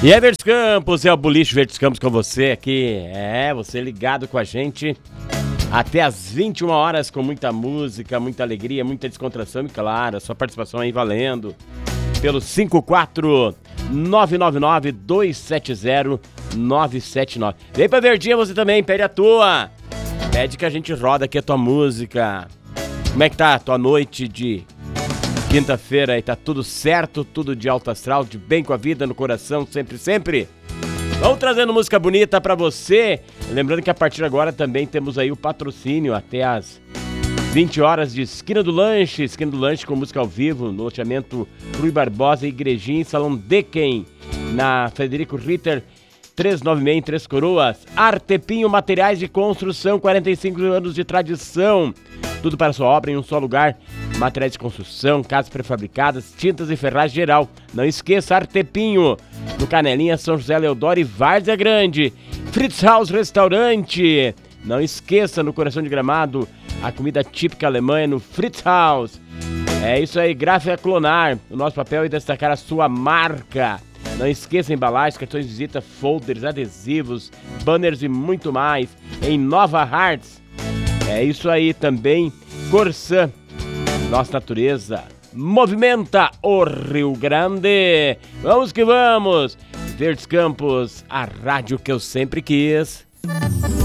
E aí, Verdes Campos, é o Boliche Verdes Campos com você aqui. Você ligado com a gente até às 21 horas com muita música, muita alegria, muita descontração e, claro, a sua participação aí valendo pelo 54999-270-979. Vem pra Verdinha você também, pede a tua. Pede que a gente roda aqui a tua música. Como é que tá a tua noite de quinta-feira aí? Tá tudo certo? Tudo de alto astral, de bem com a vida no coração, sempre, sempre? Vamos trazendo música bonita pra você. Lembrando que a partir de agora também temos aí o patrocínio até as 20 horas de Esquina do Lanche com música ao vivo, no loteamento Rui Barbosa, Igrejinha, Salão Dequem, na Frederico Ritter, 396 em Três Coroas. Artepinho Materiais de Construção, 45 anos de tradição. Tudo para sua obra em um só lugar. Materiais de construção, casas prefabricadas, tintas e ferragem geral. Não esqueça, Artepinho, no Canelinha, São José Leodoro e Várzea Grande. Fritz Haus Restaurante. Não esqueça, no coração de Gramado, a comida típica alemã no Fritz Haus. É isso aí, Gráfica Clonar. O nosso papel é destacar a sua marca. Não esqueça embalagens, cartões de visita, folders, adesivos, banners e muito mais em Nova Hartz. É isso aí também, Corsã. Nossa natureza movimenta o Rio Grande. Vamos que vamos. Verdes Campos, a rádio que eu sempre quis.